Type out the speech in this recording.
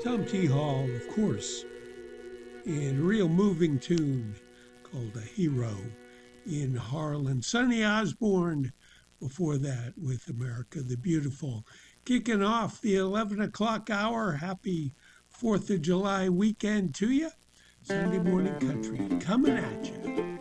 Tom T. Hall, of course, and a real moving tune called A Hero in Harlan. Sonny Osborne before that with America the Beautiful. Kicking off the 11 o'clock hour. Happy 4th of July weekend to you. Sunday Morning Country coming at you.